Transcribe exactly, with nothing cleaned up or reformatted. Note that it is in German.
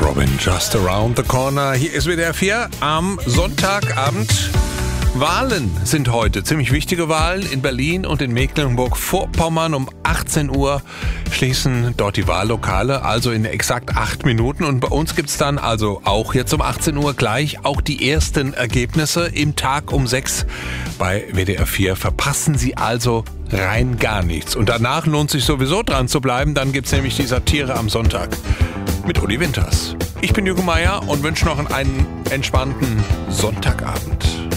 Robin, Just Around the Corner. Hier ist W D R vier am Sonntagabend. Wahlen sind heute, ziemlich wichtige Wahlen in Berlin und in Mecklenburg-Vorpommern. Um achtzehn Uhr schließen dort die Wahllokale, also in exakt acht Minuten. Und bei uns gibt's dann also auch jetzt um achtzehn Uhr gleich auch die ersten Ergebnisse im Tag um sechs bei W D R vier. Verpassen Sie also rein gar nichts. Und danach lohnt sich sowieso dran zu bleiben, dann gibt's nämlich die Satire am Sonntag mit Uli Winters. Ich bin Jürgen Meier und wünsche noch einen entspannten Sonntagabend.